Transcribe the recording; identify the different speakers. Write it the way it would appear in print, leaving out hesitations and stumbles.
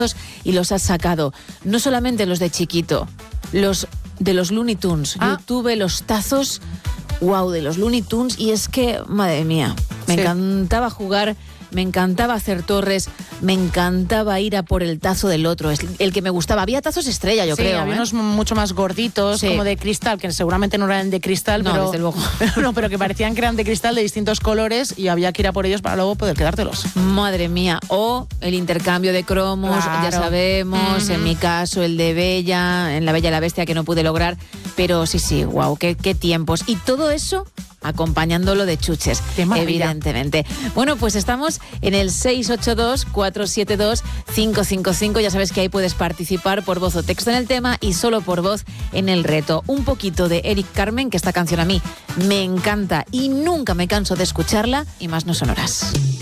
Speaker 1: y los has sacado. No solamente los de chiquito, los de los Looney Tunes. Yo tuve los tazos, de los Looney Tunes, y es que, madre mía, me encantaba jugar. Me encantaba hacer torres, me encantaba ir a por el tazo del otro, es el que me gustaba. Había tazos estrella, yo creo.
Speaker 2: Había unos mucho más gorditos, como de cristal, que seguramente no eran de cristal,
Speaker 1: no, desde luego.
Speaker 2: pero que parecían que eran de cristal de distintos colores y había que ir a por ellos para luego poder quedártelos.
Speaker 1: Madre mía. O el intercambio de cromos, ya sabemos, en mi caso el de Bella, en La Bella y la Bestia, que no pude lograr, pero sí, qué tiempos. Y todo eso acompañándolo de chuches, evidentemente. Bueno, pues estamos en el 682-472-555. Ya sabes que ahí puedes participar por voz o texto en el tema y solo por voz en el reto. Un poquito de Eric Carmen, que esta canción a mí me encanta y nunca me canso de escucharla, y más no sonoras.